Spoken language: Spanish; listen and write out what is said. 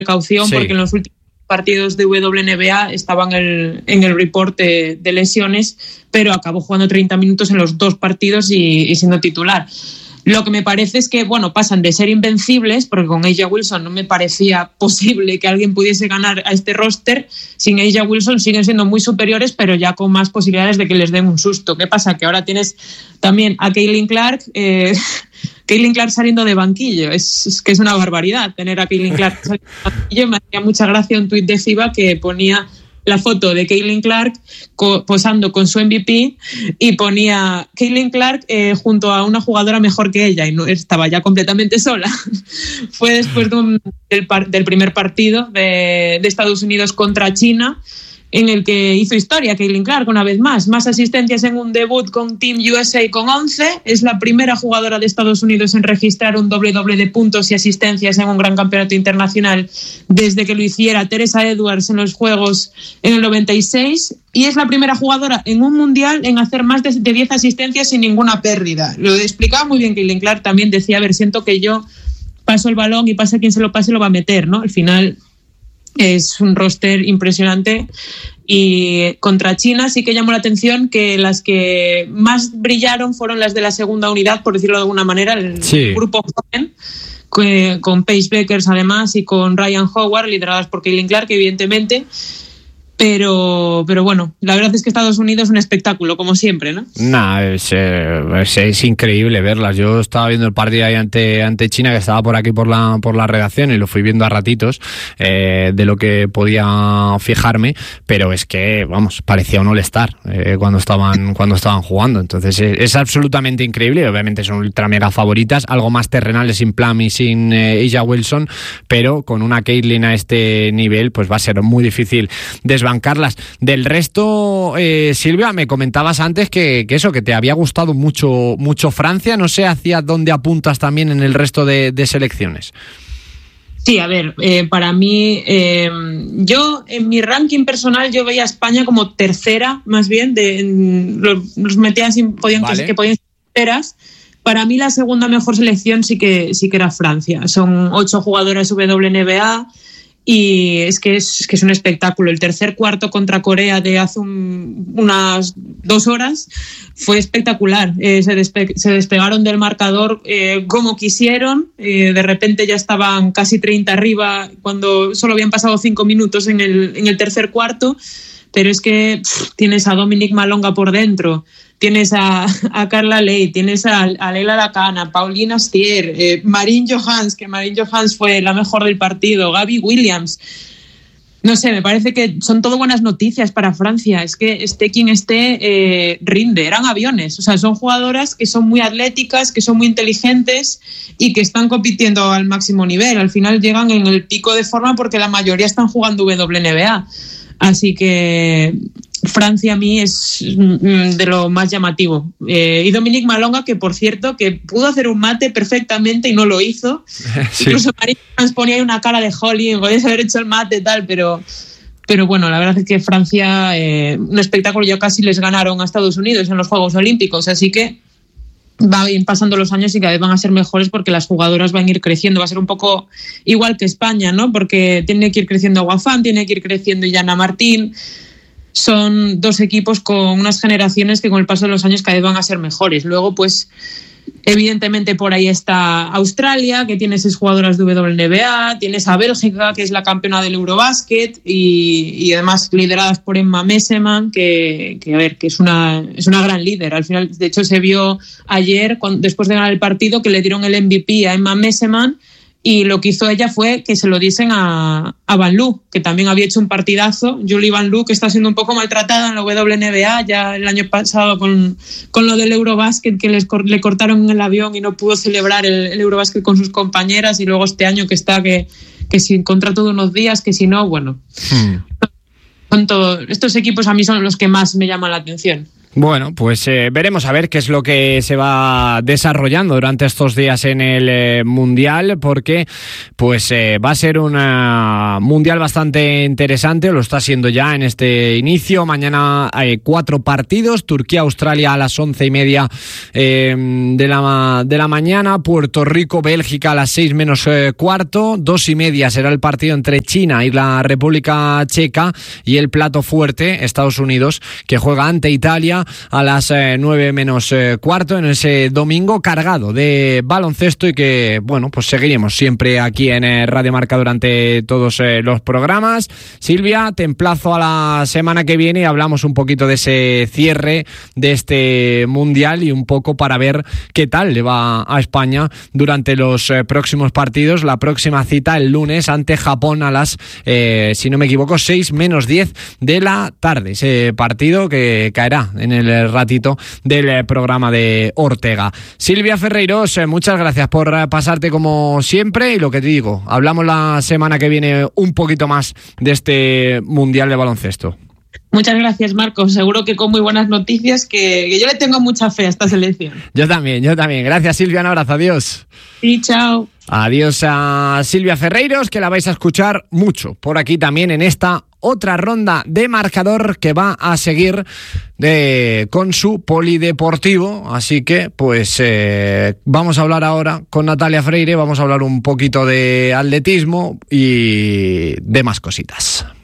precaución, porque en los últimos partidos de WNBA estaban en el report de lesiones, pero acabó jugando 30 minutos en los 2 partidos y siendo titular. Lo que me parece es que, bueno, pasan de ser invencibles, porque con A'ja Wilson no me parecía posible que alguien pudiese ganar a este roster. Sin A'ja Wilson siguen siendo muy superiores, pero ya con más posibilidades de que les den un susto. ¿Qué pasa? Que ahora tienes también a Caitlin Clark, Caitlin Clark saliendo de banquillo. Es que es una barbaridad tener a Caitlin Clark saliendo de banquillo. Me hacía mucha gracia un tuit de FIBA que ponía la foto de Caitlin Clark posando con su MVP y ponía Caitlin Clark junto a una jugadora mejor que ella, y no estaba ya completamente sola. Fue después del primer partido de Estados Unidos contra China, en el que hizo historia Caitlin Clark una vez más asistencias en un debut con Team USA con 11. Es la primera jugadora de Estados Unidos en registrar un doble-doble de puntos y asistencias en un gran campeonato internacional desde que lo hiciera Teresa Edwards en los Juegos en el 96, y es la primera jugadora en un mundial en hacer más de 10 asistencias sin ninguna pérdida. Lo explicaba muy bien Caitlin Clark, también decía, a ver, siento que yo paso el balón y pase quien se lo pase lo va a meter, ¿no? Al final es un roster impresionante, y contra China sí que llamó la atención que las que más brillaron fueron las de la segunda unidad, por decirlo de alguna manera, el grupo joven, con Paige Beckers además y con Ryan Howard, lideradas por Caitlin Clark, evidentemente. Pero bueno, la verdad es que Estados Unidos es un espectáculo, como siempre, ¿no? Es increíble verlas. Yo estaba viendo el partido ahí ante China, que estaba por aquí por la redacción, y lo fui viendo a ratitos de lo que podía fijarme, pero es que, vamos, parecía un all-star cuando estaban jugando. Entonces es absolutamente increíble. Obviamente son ultra mega favoritas, algo más terrenales sin Plum y sin A'ja Wilson, pero con una Caitlin a este nivel pues va a ser muy difícil desbancarlas. Del resto, Silvia, me comentabas antes que te había gustado mucho Francia. No sé hacia dónde apuntas también en el resto de selecciones. Sí, a ver, para mí, yo en mi ranking personal yo veía a España como tercera, más bien, los metía que podían ser terceras. Para mí la segunda mejor selección sí que era Francia. Son 8 jugadoras WNBA. Y es que es un espectáculo. El tercer cuarto contra Corea de hace unas 2 horas fue espectacular. Se despegaron del marcador como quisieron. De repente ya estaban casi 30 arriba cuando solo habían pasado 5 minutos en el tercer cuarto. Pero es que tienes a Dominique Malonga por dentro, tienes a Carla Ley, tienes a Leila Lacana, Pauline Astier, Marine Johans, que Marine Johans fue la mejor del partido, Gabby Williams. No sé, me parece que son todo buenas noticias para Francia. Es que esté quien esté, rinde, eran aviones. O sea, son jugadoras que son muy atléticas, que son muy inteligentes y que están compitiendo al máximo nivel. Al final llegan en el pico de forma porque la mayoría están jugando WNBA. Así que Francia a mí es de lo más llamativo. Y Dominique Malonga, que por cierto, que pudo hacer un mate perfectamente y no lo hizo. Sí. Incluso María ponía ahí una cara de Holly, podías haber hecho el mate y tal, pero bueno, la verdad es que Francia, un espectáculo. Ya casi les ganaron a Estados Unidos en los Juegos Olímpicos, así que van a ir pasando los años y cada vez van a ser mejores porque las jugadoras van a ir creciendo. Va a ser un poco igual que España, ¿no? Porque tiene que ir creciendo Guafán, tiene que ir creciendo Yana Martín. Son 2 equipos con unas generaciones que con el paso de los años cada vez van a ser mejores. Luego, pues, evidentemente por ahí está Australia, que tiene 6 jugadoras de WNBA, tienes a Bélgica, que es la campeona del Eurobasket, y además lideradas por Emma Messeman, que es una gran líder. Al final, de hecho, se vio ayer, después de ganar el partido, que le dieron el MVP a Emma Messeman, y lo que hizo ella fue que se lo diesen a Van Loo, que también había hecho un partidazo. Julie Van Loo, que está siendo un poco maltratada en la WNBA, ya el año pasado con lo del Eurobasket, que le cortaron el avión y no pudo celebrar el Eurobasket con sus compañeras, y luego este año que está que si contrato de unos días, que si no, bueno. Con todo, estos equipos a mí son los que más me llaman la atención. Bueno, pues veremos a ver qué es lo que se va desarrollando durante estos días en el Mundial, porque pues va a ser un Mundial bastante interesante, lo está siendo ya en este inicio. Mañana hay 4 partidos: Turquía-Australia a las 11:30 de la mañana, Puerto Rico-Bélgica a las 6 menos cuarto, 2:30 será el partido entre China y la República Checa, y el plato fuerte, Estados Unidos, que juega ante Italia a las 9 menos cuarto en ese domingo cargado de baloncesto, y que, bueno, pues seguiremos siempre aquí en Radio Marca durante todos los programas. Silvia, te emplazo a la semana que viene y hablamos un poquito de ese cierre de este Mundial y un poco para ver qué tal le va a España durante los próximos partidos. La próxima cita el lunes ante Japón a las, si no me equivoco, 6 menos 10 de la tarde. Ese partido que caerá en el ratito del programa de Ortega. Silvia Ferreiros, muchas gracias por pasarte como siempre, y lo que te digo, hablamos la semana que viene un poquito más de este Mundial de baloncesto. Muchas gracias, Marcos. Seguro que con muy buenas noticias, que yo le tengo mucha fe a esta selección. Yo también. Gracias, Silvia, un abrazo, adiós. Sí, chao. Adiós a Silvia Ferreiros, que la vais a escuchar mucho por aquí también en esta otra ronda de marcador que va a seguir con su polideportivo. Así que pues vamos a hablar ahora con Natalia Freire, vamos a hablar un poquito de atletismo y demás cositas.